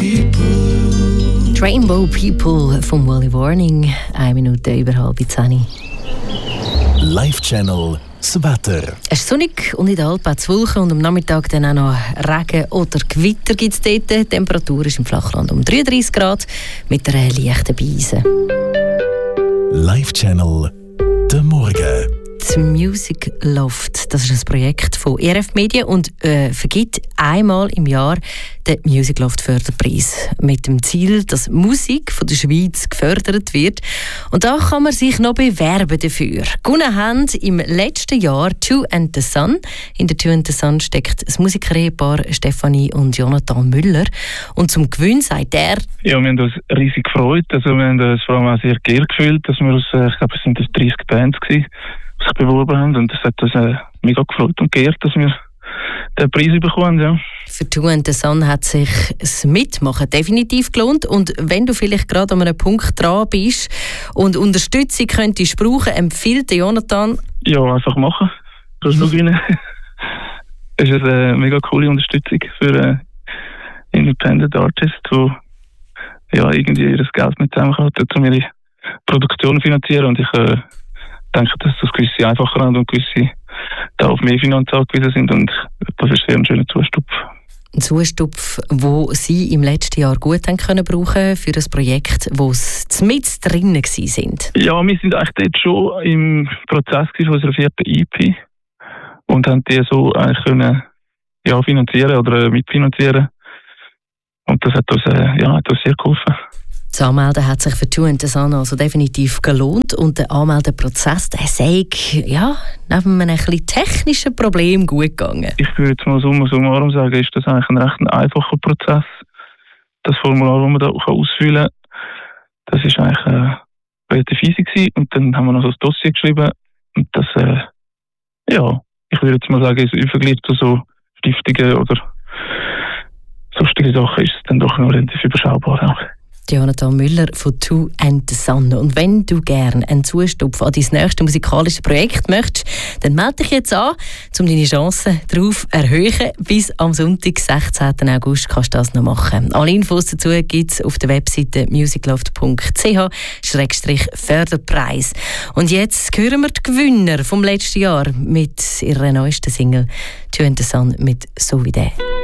Rainbow People von Wally Warning. 1 Minute über 9:30. Live Channel das Wetter. Es ist sonnig und in der Alpen hat es Wolken und am Nachmittag dann auch noch Regen oder Gewitter gibt es dort. Die Temperatur ist im Flachland um 33 Grad mit einer leichten Brise. Live Channel der Morgen. Die Music Loft, das ist ein Projekt von ERF Medien und vergibt einmal im Jahr den Music Loft Förderpreis mit dem Ziel, dass Musik von der Schweiz gefördert wird. Und da kann man sich noch bewerben dafür. Gewonnen haben im letzten Jahr Two and the Sun. In der Two and the Sun steckt das Musikerehepaar Stefanie und Jonathan Müller. Und zum Gewinn sagt er: Ja, wir haben uns riesig gefreut. Also wir haben uns vor allem auch sehr geehrt gefühlt, dass wir ich glaube, es sind 30 Bands gewesen, die sich beworben haben. Und das hat uns mega gefreut und geehrt, dass wir den Preis bekommen. Ja. Für Two and the Sun hat sich das Mitmachen definitiv gelohnt. Und wenn du vielleicht gerade an einem Punkt dran bist und Unterstützung könntest brauchen, empfiehlt Jonathan: Ja, einfach machen. Kannst du gewinnen. Das ist eine mega coole Unterstützung für Independent Artists, die irgendwie ihr Geld mit zusammenhalten, um ihre Produktion zu finanzieren. Und ich denke, dass das gewisse einfacher haben und gewisse da auf mehr Finanz angewiesen sind. Und das ist sehr ein schöner Zustupf. Ein Zustupf, den Sie im letzten Jahr gut haben können brauchen für ein Projekt, wo Sie mit drinnen sind. Ja, wir sind eigentlich dort schon im Prozess von unserer 4. EP und haben die so eigentlich können, finanzieren oder mitfinanzieren. Und das hat uns sehr geholfen. Das Anmelden hat sich für Two and the Sun also definitiv gelohnt und der Anmeldeprozess, der sei neben einem etwas technischen Problem gut gegangen. Ich würde jetzt mal summa summarum sagen, ist das eigentlich ein recht einfacher Prozess. Das Formular, das man da ausfüllen kann, das ist eigentlich relativ easy gewesen. Und dann haben wir noch so ein Dossier geschrieben und das, ich würde jetzt mal sagen, im Vergleich zu so Stiftungen oder sonstige Sachen ist es dann doch noch relativ überschaubar. Ja. Jonathan Müller von Two and the Sun. Und wenn du gerne einen Zustupf an dein nächstes musikalisches Projekt möchtest, dann melde dich jetzt an, um deine Chancen darauf zu erhöhen. Bis am Sonntag, 16. August, kannst du das noch machen. Alle Infos dazu gibt es auf der Webseite musicloft.ch/Förderpreis. Und jetzt hören wir die Gewinner vom letzten Jahr mit ihrer neuesten Single Two and the Sun mit «So wie der».